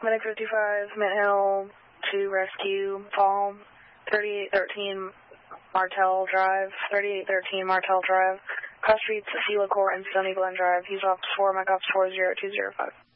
Medic 55, Mint Hill, to rescue, fall, 3813 Martel Drive, 3813 Martel Drive, cross streets, Sela Court, and Stony Glen Drive. Use Ops 4, Mike Ops 40205.